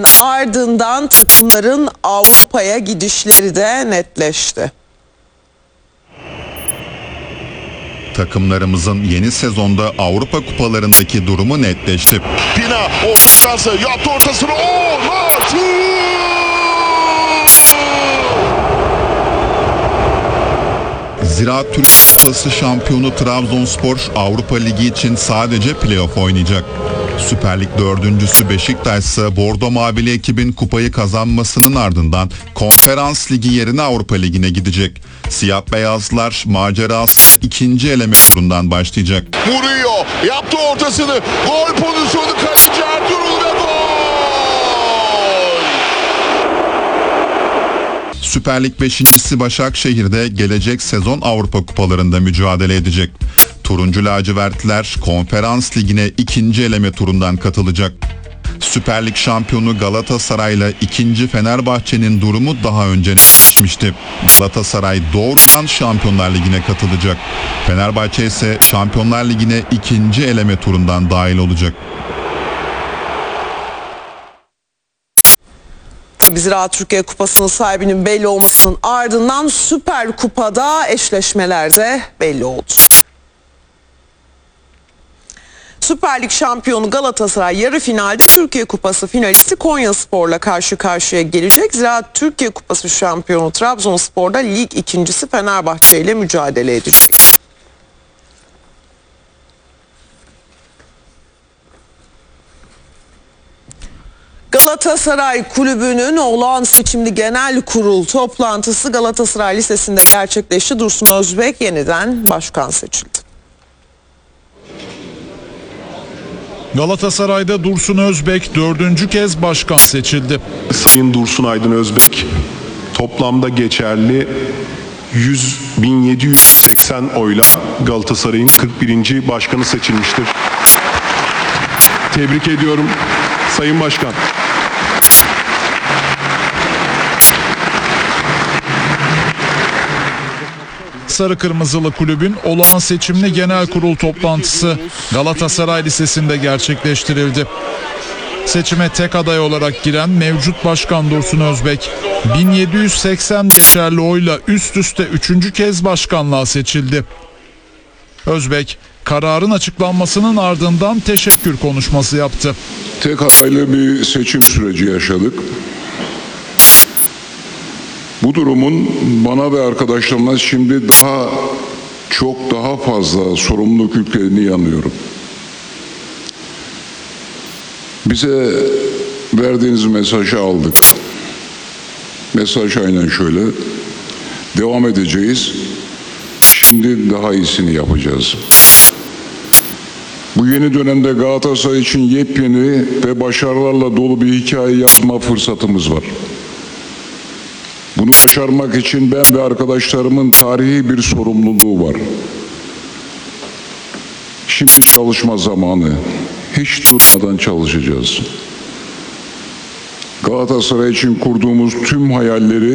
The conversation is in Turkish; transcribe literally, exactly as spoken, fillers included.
Ardından takımların Avrupa'ya gidişleri de netleşti. Takımlarımızın yeni sezonda Avrupa kupalarındaki durumu netleşti. Pina o şansı yaptı ortasını. O Ziraat Türkiye Kupası şampiyonu Trabzonspor Avrupa Ligi için sadece playoff oynayacak. Süper Lig dördüncüsü Beşiktaş ise Bordo Mavili ekibin kupayı kazanmasının ardından Konferans Ligi yerine Avrupa Ligi'ne gidecek. Siyah beyazlar macerası ikinci eleme turundan başlayacak. Vuruyor, yaptı ortasını. Gol pozisyonu kaleci Ertuğrul ve gol! Süper Lig beşincisi Başakşehir'de gelecek sezon Avrupa kupalarında mücadele edecek. Turuncu lacivertler Konferans Ligi'ne ikinci eleme turundan katılacak. Süper Lig şampiyonu Galatasaray'la ikinci Fenerbahçe'nin durumu daha önce netleşmişti. Galatasaray doğrudan Şampiyonlar Ligi'ne katılacak. Fenerbahçe ise Şampiyonlar Ligi'ne ikinci eleme turundan dahil olacak. Tabii Ziraat Türkiye Kupası'nın sahibinin belli olmasının ardından Süper Kupa'da eşleşmeler de belli oldu. Süper Lig şampiyonu Galatasaray yarı finalde Türkiye Kupası finalisti Konyaspor'la karşı karşıya gelecek. Ziraat Türkiye Kupası şampiyonu Trabzonspor'da lig ikincisi Fenerbahçe ile mücadele edecek. Galatasaray Kulübü'nün olağan seçimli genel kurul toplantısı Galatasaray Lisesi'nde gerçekleşti. Dursun Özbek yeniden başkan seçildi. Galatasaray'da Dursun Özbek dördüncü kez başkan seçildi. Sayın Dursun Aydın Özbek toplamda geçerli yüz bin yedi yüz seksen oyla Galatasaray'ın kırk birinci başkanı seçilmiştir. Tebrik ediyorum Sayın Başkan. Sarı Kırmızılı Kulübün olağan seçimli genel kurul toplantısı Galatasaray Lisesi'nde gerçekleştirildi. Seçime tek aday olarak giren mevcut başkan Dursun Özbek, bin yedi yüz seksen geçerli oyla üst üste üçüncü kez başkanlığa seçildi. Özbek, kararın açıklanmasının ardından teşekkür konuşması yaptı. Tek adaylı bir seçim süreci yaşadık. Bu durumun bana ve arkadaşlarıma şimdi daha çok daha fazla sorumluluk yüklediğini anlıyorum. Bize verdiğiniz mesajı aldık. Mesaj aynen şöyle. Devam edeceğiz. Şimdi daha iyisini yapacağız. Bu yeni dönemde Galatasaray için yepyeni ve başarılarla dolu bir hikaye yazma fırsatımız var. Bunu başarmak için ben ve arkadaşlarımın tarihi bir sorumluluğu var. Şimdi çalışma zamanı. Hiç durmadan çalışacağız. Galatasaray için kurduğumuz tüm hayalleri